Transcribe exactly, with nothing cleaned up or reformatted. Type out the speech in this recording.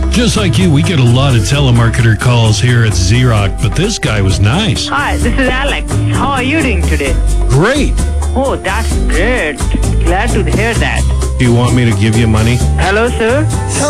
Just like you, we get a lot of telemarketer calls here at Z-Rock, but this guy was nice. Hi, this is Alex. How are you doing today? Great. Oh, that's great. Glad to hear that. Do you want me to give you money? Hello, sir.